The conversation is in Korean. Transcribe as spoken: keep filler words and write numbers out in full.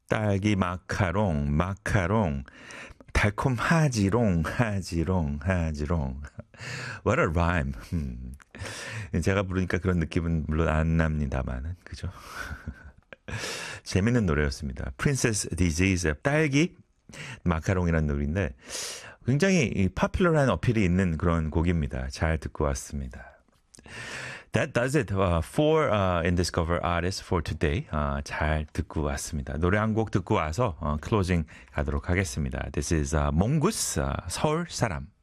딸기 마카롱, 마카롱. 달콤하지롱, 하지롱, 하지롱. What a rhyme. 음. 제가 부르니까 그런 느낌은 물론 안 납니다만, 그죠? 재밌는 노래였습니다. Princess Disease, 딸기 마카롱이라는 노래인데 굉장히 파퓰러한 어필이 있는 그런 곡입니다. 잘 듣고 왔습니다. That does it uh, for uh, Indiscover Artist for today. Uh, 잘 듣고 왔습니다. 노래 한 곡 듣고 와서 uh, 클로징 가도록 하겠습니다. This is uh, 몽구스 uh, 서울 사람.